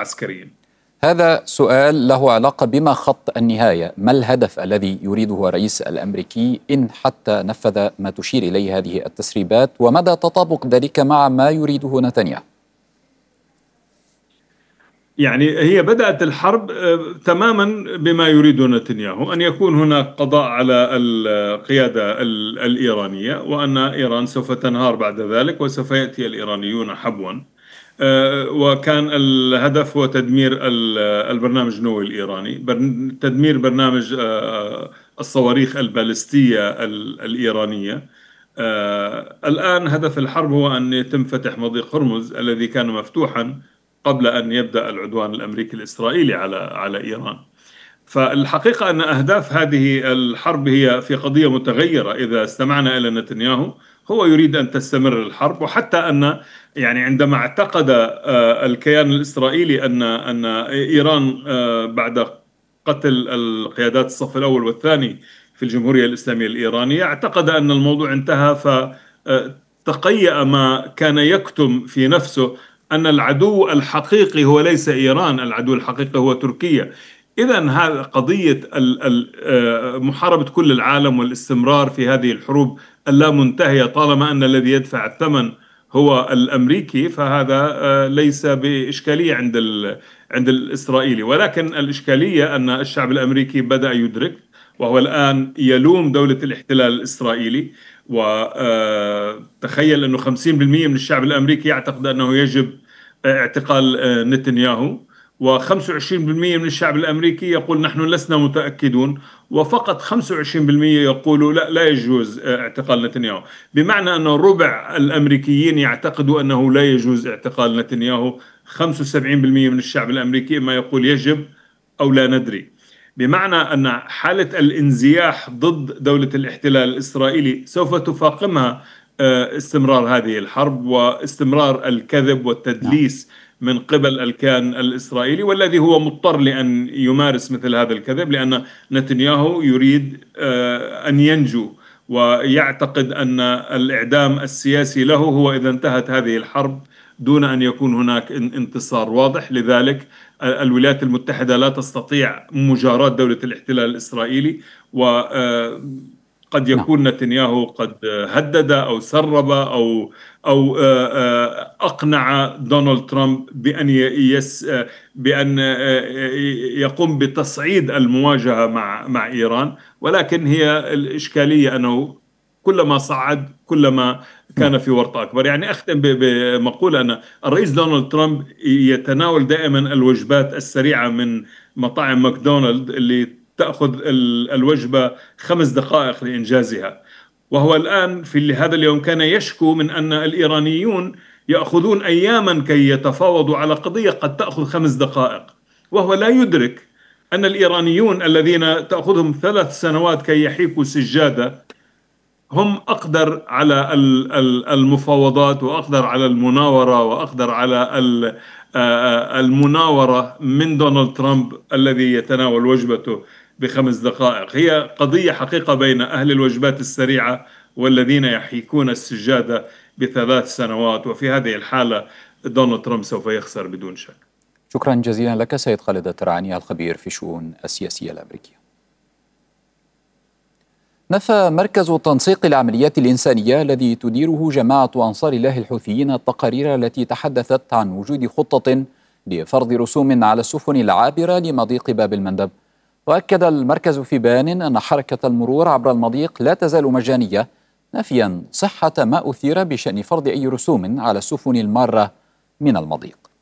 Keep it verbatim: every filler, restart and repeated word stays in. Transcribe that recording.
عسكريا. هذا سؤال له علاقة بما خط النهاية. ما الهدف الذي يريده الرئيس الأمريكي إن حتى نفذ ما تشير إليه هذه التسريبات، ومدى تطابق ذلك مع ما يريده نتنياهو؟ يعني هي بدأت الحرب تماما بما يريده نتنياهو، أن يكون هناك قضاء على القيادة الإيرانية، وأن إيران سوف تنهار بعد ذلك وسوف يأتي الإيرانيون حبوا. وكان الهدف هو تدمير البرنامج النووي الإيراني، تدمير برنامج الصواريخ البالستية الإيرانية. الآن هدف الحرب هو أن يتم فتح مضيق هرمز الذي كان مفتوحا قبل أن يبدأ العدوان الأمريكي الإسرائيلي على على إيران. فالحقيقة أن أهداف هذه الحرب هي في قضية متغيرة. إذا استمعنا إلى نتنياهو هو يريد أن تستمر الحرب، وحتى أن يعني عندما اعتقد الكيان الإسرائيلي أن أن إيران بعد قتل القيادات الصف الأول والثاني في الجمهورية الإسلامية الإيرانية اعتقد أن الموضوع انتهى، فتقيأ ما كان يكتم في نفسه أن العدو الحقيقي هو ليس إيران، العدو الحقيقي هو تركيا. إذن هذا قضية محاربة كل العالم والاستمرار في هذه الحروب اللامنتهية طالما أن الذي يدفع الثمن هو الأمريكي، فهذا ليس بإشكالية عند عند الإسرائيلي. ولكن الإشكالية أن الشعب الأمريكي بدأ يدرك، وهو الآن يلوم دولة الاحتلال الإسرائيلي. وتخيل أنه خمسين بالمئة من الشعب الأمريكي يعتقد أنه يجب اعتقال نتنياهو، وخمسة وعشرين بالمئة من الشعب الأمريكي يقول نحن لسنا متأكدون، وفقط خمسة وعشرين بالمئة يقولوا لا لا يجوز اعتقال نتنياهو. بمعنى أن ربع الأمريكيين يعتقدوا أنه لا يجوز اعتقال نتنياهو. خمسة وسبعين بالمئة من الشعب الأمريكي ما يقول يجب أو لا ندري. بمعنى أن حالة الانزياح ضد دولة الاحتلال الإسرائيلي سوف تفاقمها استمرار هذه الحرب واستمرار الكذب والتدليس من قبل الكيان الإسرائيلي، والذي هو مضطر لأن يمارس مثل هذا الكذب، لأن نتنياهو يريد أن ينجو ويعتقد أن الإعدام السياسي له هو إذا انتهت هذه الحرب دون أن يكون هناك انتصار واضح. لذلك الولايات المتحدة لا تستطيع مجاراة دولة الاحتلال الإسرائيلي، وقد يكون نتنياهو قد هدد أو سرب أو أو أقنع دونالد ترامب بأن يس بأن يقوم بتصعيد المواجهة مع مع إيران. ولكن هي الإشكالية أنه كلما صعد كلما كان في ورطة أكبر. يعني أختم بمقولة أن الرئيس دونالد ترامب يتناول دائما الوجبات السريعة من مطاعم ماكدونالد اللي تأخذ الوجبة خمس دقائق لإنجازها، وهو الآن في هذا اليوم كان يشكو من أن الإيرانيون يأخذون أياما كي يتفاوضوا على قضية قد تأخذ خمس دقائق، وهو لا يدرك أن الإيرانيون الذين تأخذهم ثلاث سنوات كي يحيكوا سجادة هم أقدر على المفاوضات وأقدر على المناورة وأقدر على المناورة من دونالد ترامب الذي يتناول وجبته بخمس دقائق. هي قضية حقيقة بين أهل الوجبات السريعة والذين يحيكون السجادة بثلاث سنوات، وفي هذه الحالة دونالد ترامب سوف يخسر بدون شك. شكرا جزيلا لك سيد خالد الترعاني الخبير في الشؤون السياسية الأمريكية. نفى مركز تنسيق العمليات الإنسانية الذي تديره جماعة أنصار الله الحوثيين التقارير التي تحدثت عن وجود خطة لفرض رسوم على السفن العابرة لمضيق باب المندب. وأكد المركز في بيان أن حركة المرور عبر المضيق لا تزال مجانية، نافيا صحة ما أثير بشأن فرض أي رسوم على السفن المارة من المضيق.